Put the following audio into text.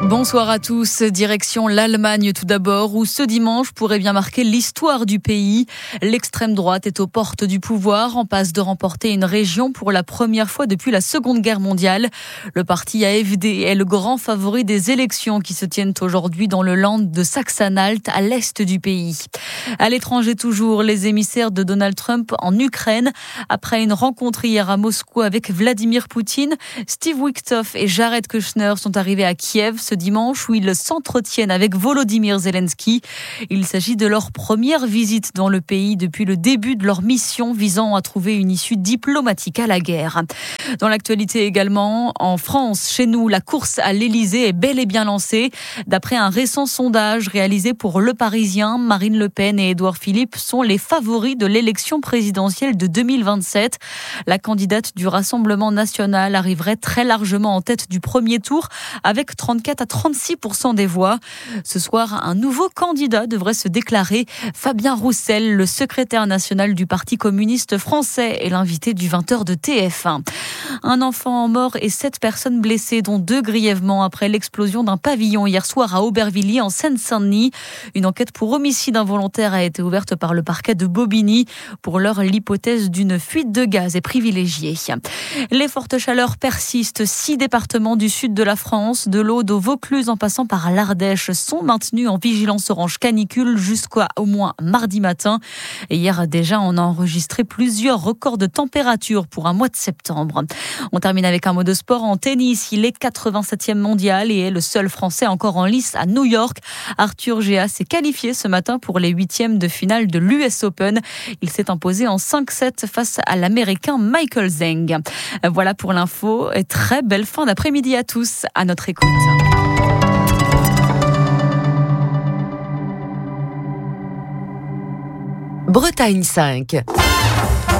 Bonsoir à tous. Direction l'Allemagne tout d'abord, où ce dimanche pourrait bien marquer l'histoire du pays. L'extrême droite est aux portes du pouvoir, en passe de remporter une région pour la première fois depuis la Seconde Guerre mondiale. Le parti AfD est le grand favori des élections qui se tiennent aujourd'hui dans le land de Saxe-Anhalt, à l'est du pays. À l'étranger toujours, les émissaires de Donald Trump en Ukraine. Après une rencontre hier à Moscou avec Vladimir Poutine, Steve Witkoff et Jared Kushner sont arrivés à Kiev ce dimanche où ils s'entretiennent avec Volodymyr Zelensky. Il s'agit de leur première visite dans le pays depuis le début de leur mission visant à trouver une issue diplomatique à la guerre. Dans l'actualité également, en France, chez nous, la course à l'Elysée est bel et bien lancée. D'après un récent sondage réalisé pour Le Parisien, Marine Le Pen et Édouard Philippe sont les favoris de l'élection présidentielle de 2027. La candidate du Rassemblement national arriverait très largement en tête du premier tour avec 34 à 36% des voix. Ce soir, un nouveau candidat devrait se déclarer. Fabien Roussel, le secrétaire national du Parti communiste français, est l'invité du 20h de TF1. Un enfant mort et 7 personnes blessées, dont 2 grièvement après l'explosion d'un pavillon hier soir à Aubervilliers en Seine-Saint-Denis. Une enquête pour homicide involontaire a été ouverte par le parquet de Bobigny. Pour l'heure, l'hypothèse d'une fuite de gaz est privilégiée. Les fortes chaleurs persistent. 6 départements du sud de la France, de l'Aude au Vaucluse en passant par l'Ardèche, sont maintenus en vigilance orange canicule jusqu'à au moins mardi matin. Et hier déjà, on a enregistré plusieurs records de température pour un mois de septembre. On termine avec un mot de sport en tennis. Il est 87e mondial et est le seul Français encore en lice à New York. Arthur Géas s'est qualifié ce matin pour les 8e de finale de l'US Open. Il s'est imposé en 5-7 face à l'Américain Michael Zeng. Voilà pour l'info. Et très belle fin d'après-midi à tous. À notre écoute. Bretagne 5.